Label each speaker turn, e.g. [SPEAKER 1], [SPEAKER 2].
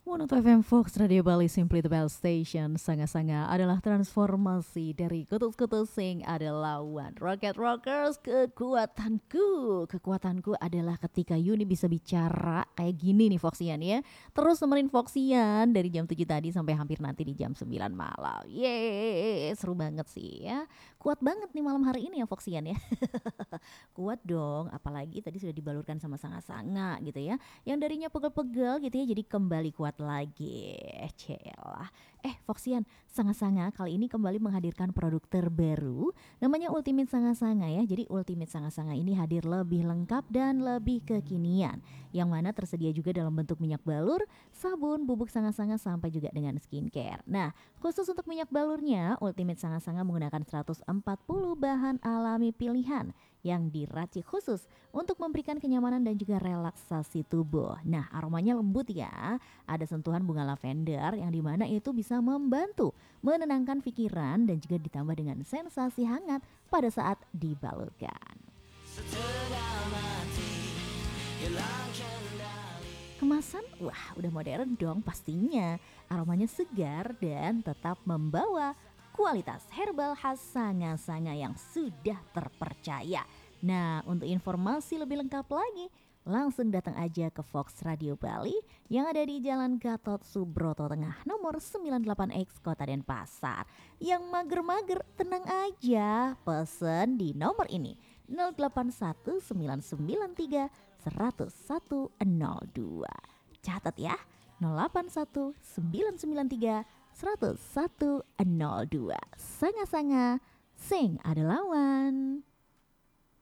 [SPEAKER 1] Monoto FM Fox Radio Bali Simply the Bell Station. Sanga-sanga adalah transformasi dari kutus-kutus sing ada lawan. Rocket Rockers, kekuatanku adalah ketika Yuni bisa bicara kayak gini nih Foxian ya. Terus nemenin Foxian dari jam 7 tadi sampai hampir nanti di jam 9 malam. Yeay, seru banget sih ya. Kuat banget nih malam hari ini ya Foxian ya. Kuat dong, apalagi tadi sudah dibalurkan sama sanga-sanga gitu ya. Yang darinya pegel-pegel gitu ya, jadi kembali kuat lagi. Celah. Foxian, Sanga-Sanga kali ini kembali menghadirkan produk terbaru namanya Ultimate Sanga-Sanga ya. Jadi Ultimate Sanga-Sanga ini hadir lebih lengkap dan lebih kekinian, yang mana tersedia juga dalam bentuk minyak balur, sabun, bubuk Sanga-Sanga sampai juga dengan skincare. Nah, khusus untuk minyak balurnya, Ultimate Sanga-Sanga menggunakan 140 bahan alami pilihan yang diracik khusus untuk memberikan kenyamanan dan juga relaksasi tubuh. Nah, aromanya lembut ya. Ada sentuhan bunga lavender yang dimana itu bisa membantu menenangkan pikiran dan juga ditambah dengan sensasi hangat pada saat dibalurkan. Kemasan, wah udah modern dong pastinya. Aromanya segar dan tetap membawa kualitas herbal khas Sanga-Sanga yang sudah terpercaya. Nah, untuk informasi lebih lengkap lagi, langsung datang aja ke Fox Radio Bali yang ada di Jalan Gatot Subroto Tengah nomor 98X Kota Denpasar. Yang mager-mager tenang aja, pesen di nomor ini 081993 Catat ya, 081993 Sanga-sanga, sing ada lawan.